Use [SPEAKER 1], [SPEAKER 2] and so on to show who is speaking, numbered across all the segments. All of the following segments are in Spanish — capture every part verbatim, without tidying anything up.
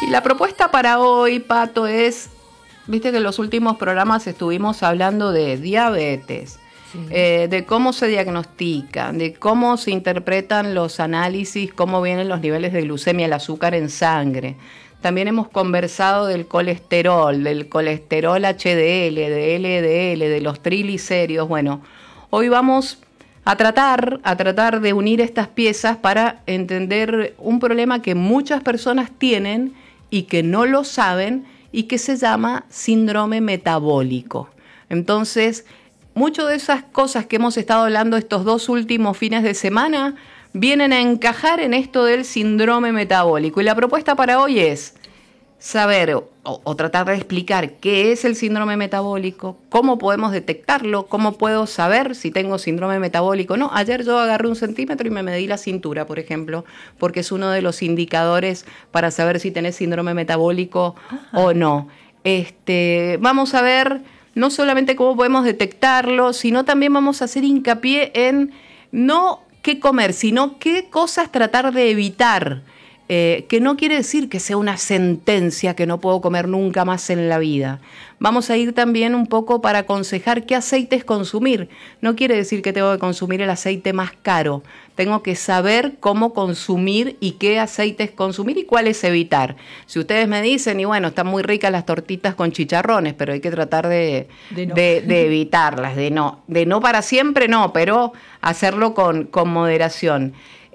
[SPEAKER 1] Y la propuesta para hoy, Pato, es, viste que en los últimos programas estuvimos hablando de diabetes, sí. eh, de cómo se diagnostica, de cómo se interpretan los análisis, cómo vienen los niveles de glucemia, el azúcar en sangre. También hemos conversado del colesterol, del colesterol H D L, de L D L, de los triglicéridos. Bueno, hoy vamos a tratar, a tratar de unir estas piezas para entender un problema que muchas personas tienen y que no lo saben y que se llama síndrome metabólico. Entonces, muchas de esas cosas que hemos estado hablando estos dos últimos fines de semana vienen a encajar en esto del síndrome metabólico. Y la propuesta para hoy es saber o, o tratar de explicar qué es el síndrome metabólico, cómo podemos detectarlo, cómo puedo saber si tengo síndrome metabólico. No, ayer yo agarré un centímetro y me medí la cintura, por ejemplo, porque es uno de los indicadores para saber si tenés síndrome metabólico Ajá. o no. Este, vamos a ver no solamente cómo podemos detectarlo, sino también vamos a hacer hincapié en no qué comer, sino qué cosas tratar de evitar, eh, que no quiere decir que sea una sentencia que no puedo comer nunca más en la vida. Vamos a ir también un poco para aconsejar qué aceites consumir. No quiere decir que tengo que consumir el aceite más caro. Tengo que saber cómo consumir y qué aceites consumir y cuáles evitar. Si ustedes me dicen, y bueno, están muy ricas las tortitas con chicharrones, pero hay que tratar de, de, no. de, de evitarlas, de no, de no para siempre no, pero hacerlo con, con moderación.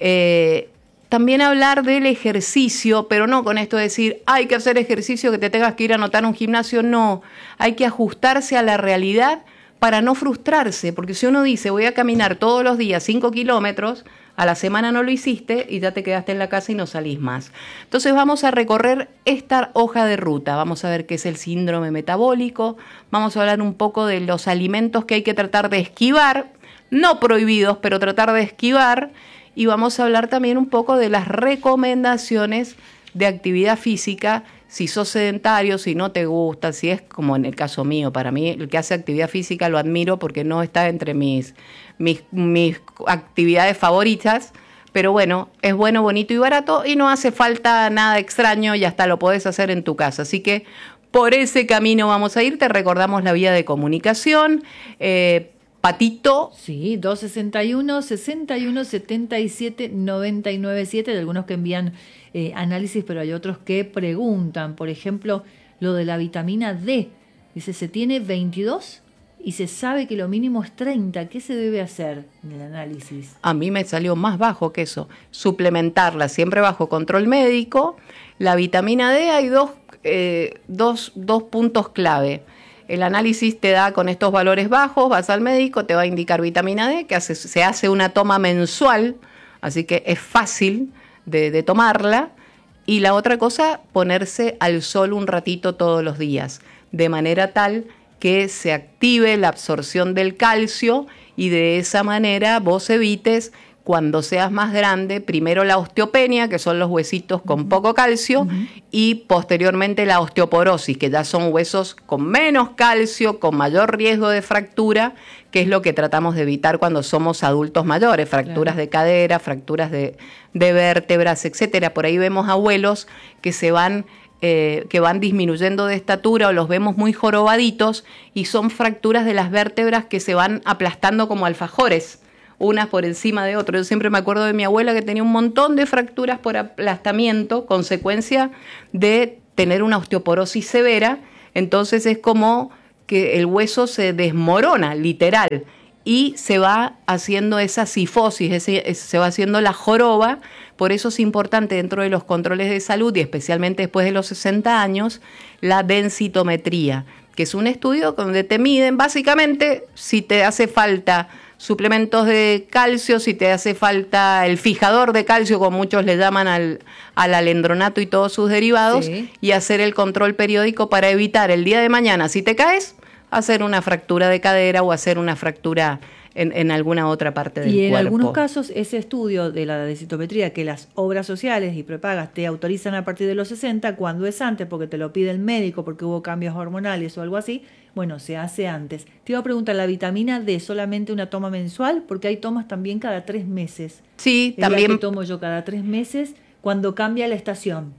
[SPEAKER 1] Eh, También hablar del ejercicio, pero no con esto de decir, hay que hacer ejercicio, que te tengas que ir a anotar a un gimnasio. No, hay que ajustarse a la realidad para no frustrarse, porque si uno dice, voy a caminar todos los días cinco kilómetros, a la semana no lo hiciste y ya te quedaste en la casa y no salís más. Entonces vamos a recorrer esta hoja de ruta, vamos a ver qué es el síndrome metabólico, vamos a hablar un poco de los alimentos que hay que tratar de esquivar, no prohibidos, pero tratar de esquivar. Y vamos a hablar también un poco de las recomendaciones de actividad física, si sos sedentario, si no te gusta, si es como en el caso mío. Para mí, el que hace actividad física lo admiro porque no está entre mis, mis, mis actividades favoritas, pero bueno, es bueno, bonito y barato y no hace falta nada extraño y hasta lo podés hacer en tu casa. Así que por ese camino vamos a ir. Te recordamos la vía de comunicación, eh, Patito.
[SPEAKER 2] Sí, dos sesenta y uno, sesenta y uno, setenta y siete, noventa y nueve siete. Hay algunos que envían eh, análisis, pero hay otros que preguntan. Por ejemplo, lo de la vitamina D. Dice, se tiene veintidós y se sabe que lo mínimo es treinta. ¿Qué se debe hacer en el análisis?
[SPEAKER 1] A mí me salió más bajo que eso. Suplementarla siempre bajo control médico. La vitamina D hay dos, eh, dos, dos puntos clave. El análisis te da con estos valores bajos, vas al médico, te va a indicar vitamina D, que hace, se hace una toma mensual, así que es fácil de, de tomarla. Y la otra cosa, ponerse al sol un ratito todos los días, de manera tal que se active la absorción del calcio y de esa manera vos evites, cuando seas más grande, primero la osteopenia, que son los huesitos con poco calcio, uh-huh. y posteriormente la osteoporosis, que ya son huesos con menos calcio, con mayor riesgo de fractura, que es lo que tratamos de evitar cuando somos adultos mayores, fracturas claro. de cadera, fracturas de, de vértebras, etcétera. Por ahí vemos abuelos que se van... Eh, que van disminuyendo de estatura o los vemos muy jorobaditos y son fracturas de las vértebras que se van aplastando como alfajores, unas por encima de otras. Yo siempre me acuerdo de mi abuela que tenía un montón de fracturas por aplastamiento, consecuencia de tener una osteoporosis severa. Entonces es como que el hueso se desmorona, literal, y se va haciendo esa cifosis, ese, se va haciendo la joroba. Por eso es importante dentro de los controles de salud y especialmente después de los sesenta años, la densitometría, que es un estudio donde te miden básicamente si te hace falta suplementos de calcio, si te hace falta el fijador de calcio, como muchos le llaman al, al alendronato y todos sus derivados, sí. y hacer el control periódico para evitar el día de mañana, si te caes, hacer una fractura de cadera o hacer una fractura en, en alguna otra parte del cuerpo.
[SPEAKER 2] Y en cuerpo. Algunos casos ese estudio de la densitometría que las obras sociales y prepagas te autorizan a partir de los sesenta, cuando es antes porque te lo pide el médico porque hubo cambios hormonales o algo así, bueno, se hace antes. Te iba a preguntar, ¿la vitamina D solamente una toma mensual? Porque hay tomas también cada tres meses.
[SPEAKER 1] Sí,
[SPEAKER 2] es
[SPEAKER 1] también.
[SPEAKER 2] La que tomo yo cada tres meses cuando cambia la estación.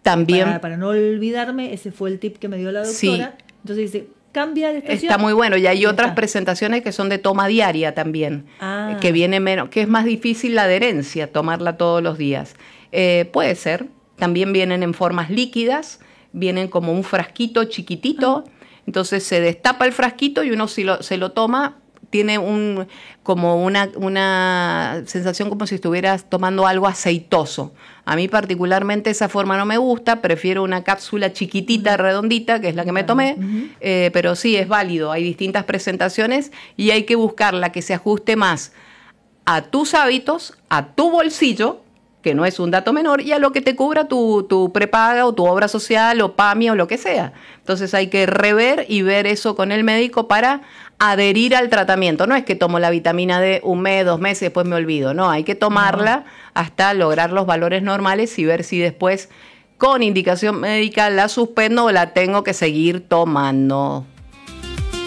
[SPEAKER 1] También.
[SPEAKER 2] Para, para no olvidarme, ese fue el tip que me dio la doctora.
[SPEAKER 1] Sí.
[SPEAKER 2] Entonces dice, cambia de estación.
[SPEAKER 1] Está muy bueno. Y hay
[SPEAKER 2] y
[SPEAKER 1] otras
[SPEAKER 2] está.
[SPEAKER 1] presentaciones que son de toma diaria también.
[SPEAKER 2] Ah.
[SPEAKER 1] Que viene menos, que es más difícil la adherencia, tomarla todos los días. Eh, puede ser. También vienen en formas líquidas, vienen como un frasquito chiquitito. Ah. Entonces se destapa el frasquito y uno si lo, se lo toma, tiene un como una, una sensación como si estuvieras tomando algo aceitoso. A mí particularmente esa forma no me gusta, prefiero una cápsula chiquitita, uh-huh. redondita, que es la que me tomé, uh-huh. eh, pero sí, es válido, hay distintas presentaciones y hay que buscar la que se ajuste más a tus hábitos, a tu bolsillo, que no es un dato menor, y a lo que te cubra tu, tu prepaga o tu obra social o PAMI o lo que sea. Entonces hay que rever y ver eso con el médico para adherir al tratamiento. No es que tomo la vitamina D un mes, dos meses y después me olvido. No, hay que tomarla no. hasta lograr los valores normales y ver si después con indicación médica la suspendo o la tengo que seguir tomando.